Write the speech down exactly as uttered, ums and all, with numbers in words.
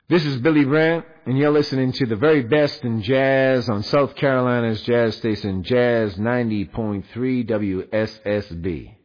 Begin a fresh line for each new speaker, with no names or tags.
This is Billy Brandt, and you're listening to the very best in jazz on South Carolina's jazz station, Jazz ninety point three W S S B.